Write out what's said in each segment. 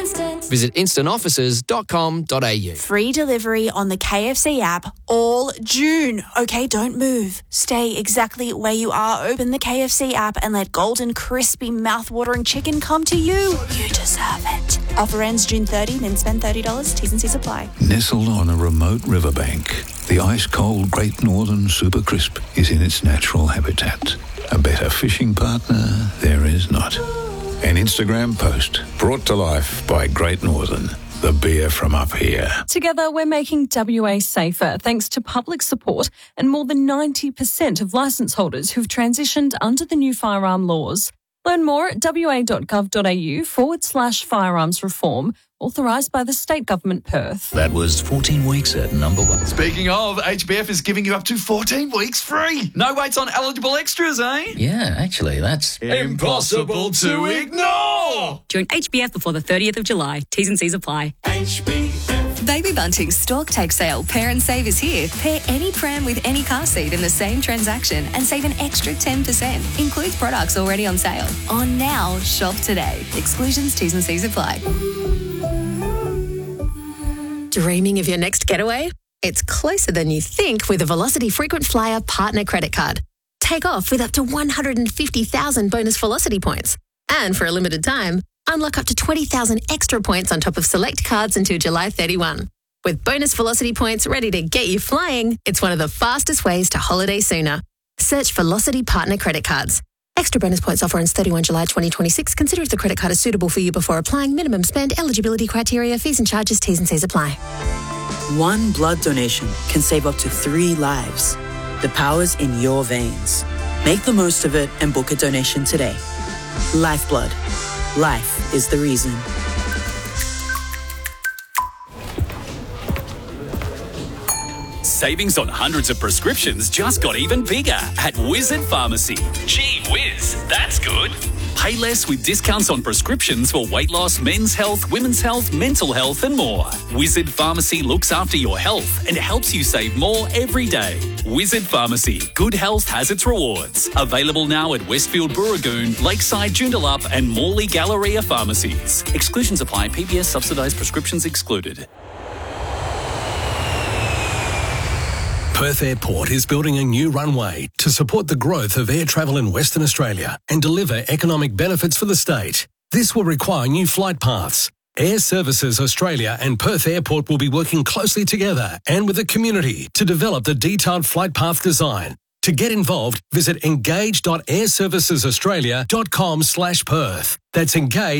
instant. Visit instantofficers.com.au. Free delivery on the KFC app all June. Okay, don't move. Stay exactly where you are. Open the KFC app and let golden, crispy, mouth-watering chicken come to you. You deserve it. Offer ends June 30, then spend $30. T's and C's apply. Nestled on a remote riverbank, the ice-cold Great Northern Super Crisp is in its natural habitat. A better fishing partner there is not. An Instagram post brought to life by Great Northern, the beer from up here. Together, we're making WA safer thanks to public support and more than 90% of licence holders who've transitioned under the new firearm laws. Learn more at wa.gov.au/firearms reform, authorised by the State Government Perth. That was 14 weeks at number one. Speaking of, HBF is giving you up to 14 weeks free. No waits on eligible extras, eh? Yeah, actually, that's impossible to ignore. Join HBF before the 30th of July. T's and C's apply. HBF. Baby Bunting's Stock Take Sale Pair and Save is here. Pair any pram with any car seat in the same transaction and save an extra 10%. Includes products already on sale. On now, shop today. Exclusions, T's and C's apply. Dreaming of your next getaway? It's closer than you think with a Velocity Frequent Flyer Partner Credit Card. Take off with up to 150,000 bonus Velocity points. And for a limited time, unlock up to 20,000 extra points on top of select cards until July 31. With bonus Velocity points ready to get you flying, it's one of the fastest ways to holiday sooner. Search Velocity Partner Credit Cards. Extra bonus points offer ends 31 July 2026. Consider if the credit card is suitable for you before applying. Minimum spend, eligibility criteria, fees and charges, T's and C's apply. One blood donation can save up to 3 lives. The power's in your veins. Make the most of it and book a donation today. Lifeblood. Life is the reason. Savings on hundreds of prescriptions just got even bigger at Wizard Pharmacy. Gee whiz, that's good. Pay less with discounts on prescriptions for weight loss, men's health, women's health, mental health and more. Wizard Pharmacy looks after your health and helps you save more every day. Wizard Pharmacy. Good health has its rewards. Available now at Westfield Burragoon, Lakeside Joondalup and Morley Galleria Pharmacies. Exclusions apply. PBS subsidised prescriptions excluded. Perth Airport is building a new runway to support the growth of air travel in Western Australia and deliver economic benefits for the state. This will require new flight paths. Air Services Australia and Perth Airport will be working closely together and with the community to develop the detailed flight path design. To get involved, visit engage.airservicesaustralia.com/Perth. That's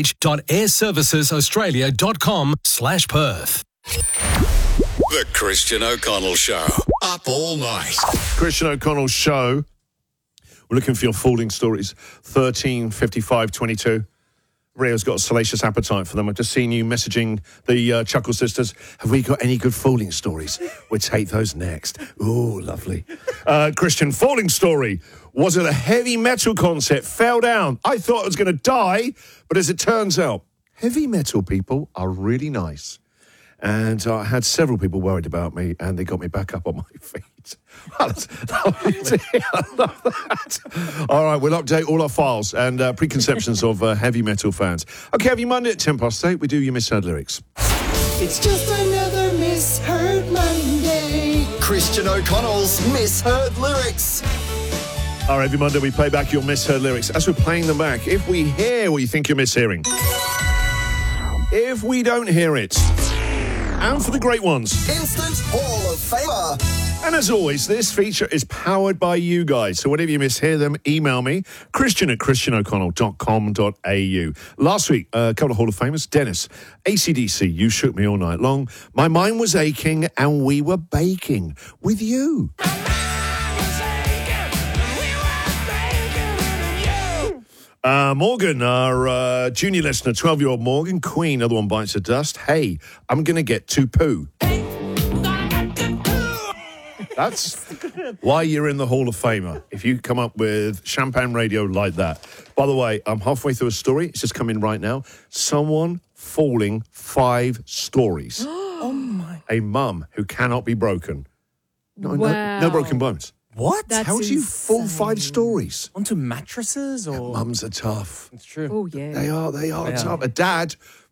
engage.airservicesaustralia.com/Perth. The Christian O'Connell Show. Up all night. Christian O'Connell Show. We're looking for your falling stories. 13 55 22. Rio's got a salacious appetite for them. I've just seen you messaging the Chuckle Sisters. Have we got any good falling stories? We'll take those next. Ooh, lovely. Christian, falling story. Was it a heavy metal concert? Fell down. I thought I was going to die, but as it turns out, heavy metal people are really nice. And I had several people worried about me, and they got me back up on my feet. That's lovely to hear. I love that. All right, we'll update all our files and preconceptions of heavy metal fans. Okay, every Monday at 8:10, we do your misheard lyrics. It's just another misheard Monday. Christian O'Connell's misheard lyrics. All right, every Monday we play back your misheard lyrics. As we're playing them back, if we hear what you think you're mishearing, if we don't hear it, and for the great ones, Instant Hall of Famer. And as always, this feature is powered by you guys. So whenever you mishear them, email me, christian@christianoconnell.com.au. Last week, a couple of Hall of Famers. Dennis, AC/DC, You Shook Me All Night Long. My mind was aching and we were baking with you. Morgan, our junior listener, 12-year-old Morgan, Queen, other one bites the dust. Hey, I'm going to get to poo. That's why you're in the Hall of Famer, if you come up with champagne radio like that. By the way, I'm halfway through a story. It's just come in right now. Someone falling 5 stories. Oh, my. A mum who cannot be broken. No broken bones. What? How do you fall 5 stories? Onto mattresses or? Yeah, mums are tough. It's true. Oh, yeah. They are tough. A dad